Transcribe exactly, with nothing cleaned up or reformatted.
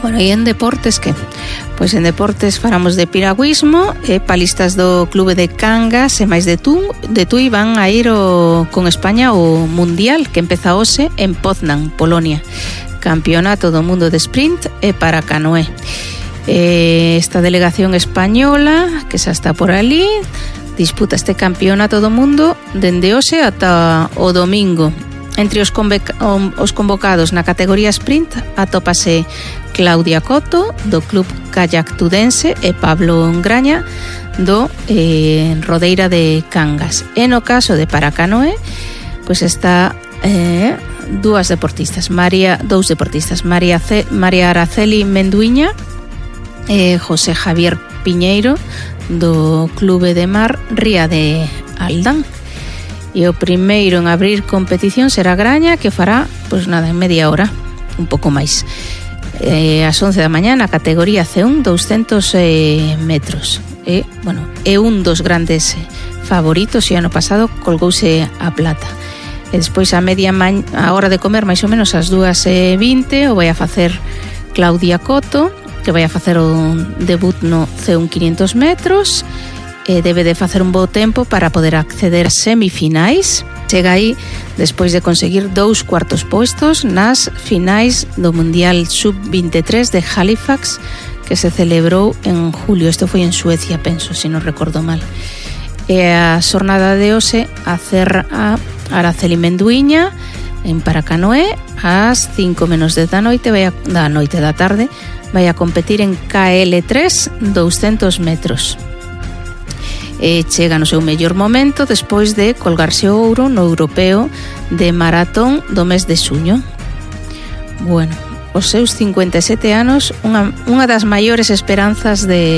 Bueno, e en deportes, que? Pois en deportes falamos de piragüismo, e palistas do Clube de Cangas e máis de Tui, de Tui van a ir o, con España ao Mundial, que empeza hoxe en Poznan, Polonia. Campeonato do mundo de sprint e para canoé. E esta delegación española, que xa está por ali, disputa este campeonato do mundo dende hoxe ata o domingo. Entre os, os convocados na categoría sprint atópase Claudia Coto, do Club Kayak Tudense, e Pablo Graña, do eh, Rodeira de Cangas. E no caso de paracanoe, pois está eh, dúas deportistas, María, dous deportistas, María, C, María Araceli Menduiña e José Javier Piñeiro, do Clube de Mar Ría de Aldán. E o primeiro en abrir competición será Graña, que fará, pois nada, en media hora, un pouco máis. Eh, ás once da mañá na categoría C un, douscentos eh, metros. E, bueno, é un dos grandes favoritos, e ano pasado colgouse a plata. E despois a media ma- a hora de comer, máis ou menos ás dúas e vinte, o vai a facer Claudia Coto, que vai a facer o debut no C un quinhentos metros. E debe de facer un bo tempo para poder acceder a semifinais. Chega aí despois de conseguir dous cuartos puestos nas finais do Mundial sub veintitrés de Halifax, que se celebrou en julio. Isto foi en Suecia, penso, se non recordo mal. E a xornada de hoxe a cer a Araceli Menduiña en paracanoé ás cinco menos dez da noite, vai a, da noite da tarde, vai a competir en K L tres, douscentos metros. E chega no seu mellor momento despois de colgarse o ouro no europeo de maratón do mes de xuño. Bueno, os seus cincuenta e sete anos, unha, unha das maiores esperanzas de